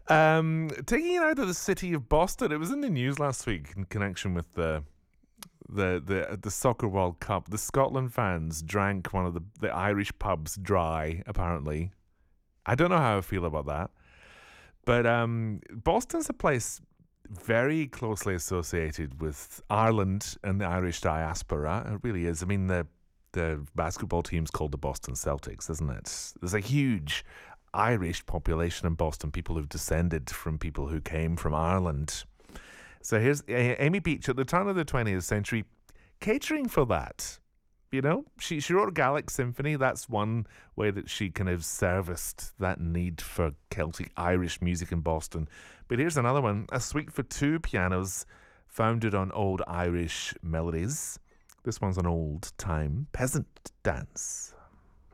Taking it out of the city of Boston. It was in the news last week in connection with the Soccer World Cup. The Scotland fans drank one of the Irish pubs dry, apparently. I don't know how I feel about that. But Boston's a place very closely associated with Ireland and the Irish diaspora. It really is. I mean, the basketball team's called the Boston Celtics, isn't it? There's a huge Irish population in Boston, people who've descended from people who came from Ireland. So here's Amy Beach at the turn of the 20th century, catering for that. You know, she wrote Gaelic Symphony. That's one way that she kind of serviced that need for Celtic Irish music in Boston. But here's another one, a suite for two pianos founded on old Irish melodies. This one's an old-time peasant dance.